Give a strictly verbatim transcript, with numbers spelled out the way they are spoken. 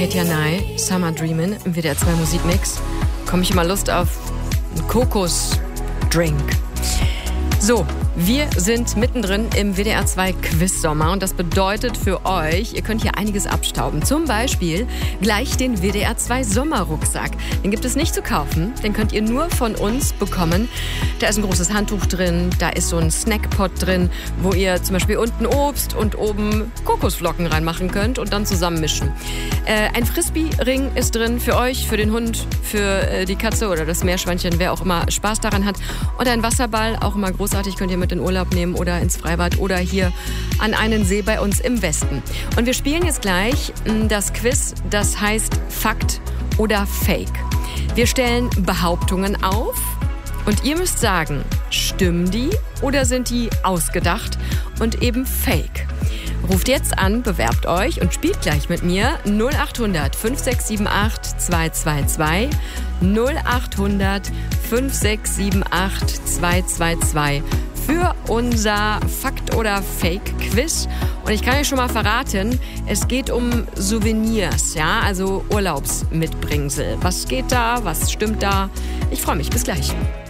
Katja Nye, Summer Dreamin' im W D R zwei Musikmix. Komme ich immer Lust auf einen Kokosdrink. So, wir sind mittendrin im W D R zwei Quiz-Sommer und das bedeutet für euch, ihr könnt hier einiges abstauben. Zum Beispiel gleich den W D R zwei Sommerrucksack. Den gibt es nicht zu kaufen, den könnt ihr nur von uns bekommen. Da ist ein großes Handtuch drin, da ist so ein Snackpot drin, wo ihr zum Beispiel unten Obst und oben Kokosflocken reinmachen könnt und dann zusammenmischen. Äh, ein Frisbee-Ring ist drin für euch, für den Hund, für äh, die Katze oder das Meerschweinchen, wer auch immer Spaß daran hat. Und ein Wasserball, auch immer großartig, könnt ihr mit in Urlaub nehmen oder ins Freibad oder hier an einen See bei uns im Westen. Und wir spielen jetzt gleich das Quiz, das heißt Fakt oder Fake. Wir stellen Behauptungen auf und ihr müsst sagen, stimmen die oder sind die ausgedacht und eben fake? Ruft jetzt an, bewerbt euch und spielt gleich mit mir null acht hundert fünf sechs sieben acht zwei zwei zwei null acht hundert fünf sechs sieben acht zwei zwei zwei für unser Fakt- oder Fake-Quiz. Und ich kann euch schon mal verraten, es geht um Souvenirs, ja, also Urlaubsmitbringsel. Was geht da, was stimmt da? Ich freue mich, bis gleich.